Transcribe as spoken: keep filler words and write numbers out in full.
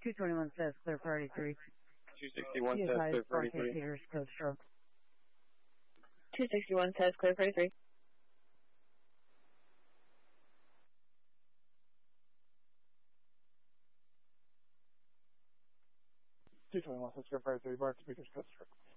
two twenty-one says clear for eighty-three. two sixty-one Be says advised, clear for Mark eighty-three. Peters, code stroke. two sixty-one says clear for eighty-three. two twenty-one says clear for eighty-three. Mark Peters, code stroke.